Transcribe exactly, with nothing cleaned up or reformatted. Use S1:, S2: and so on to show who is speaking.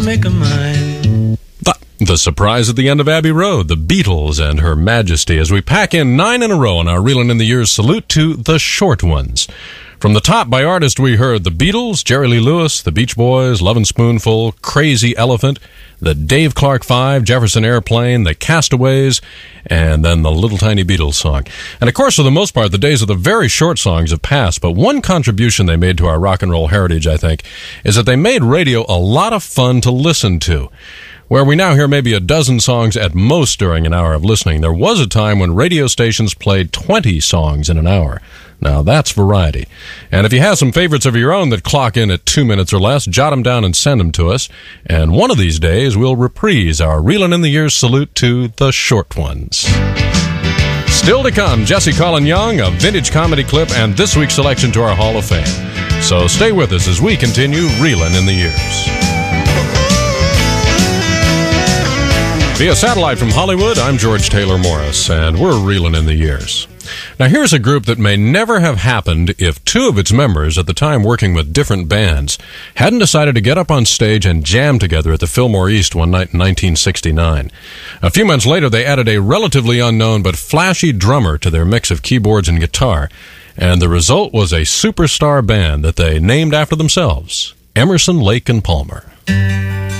S1: make a mind.
S2: The, the surprise at the end of Abbey Road, the Beatles and Her Majesty, as we pack in nine in a row on our Reelin' in the Years salute to the short ones. From the top by artist, we heard the Beatles, Jerry Lee Lewis, the Beach Boys, Lovin' Spoonful, Crazy Elephant, the Dave Clark Five, Jefferson Airplane, the Castaways, and then the Little Tiny Beatles song. And of course, for the most part, the days of the very short songs have passed, but one contribution they made to our rock and roll heritage, I think, is that they made radio a lot of fun to listen to. Where we now hear maybe a dozen songs at most during an hour of listening, there was a time when radio stations played twenty songs in an hour. Now, that's variety. And if you have some favorites of your own that clock in at two minutes or less, jot them down and send them to us. And one of these days, we'll reprise our Reelin' in the Years salute to the short ones. Still to come, Jesse Colin Young, a vintage comedy clip, and this week's selection to our Hall of Fame. So stay with us as we continue Reelin' in the Years. Via satellite from Hollywood, I'm George Taylor Morris, and we're Reelin' in the Years. Now, here's a group that may never have happened if two of its members, at the time working with different bands, hadn't decided to get up on stage and jam together at the Fillmore East one night in nineteen sixty-nine. A few months later, they added a relatively unknown but flashy drummer to their mix of keyboards and guitar, and the result was a superstar band that they named after themselves, Emerson, Lake and Palmer.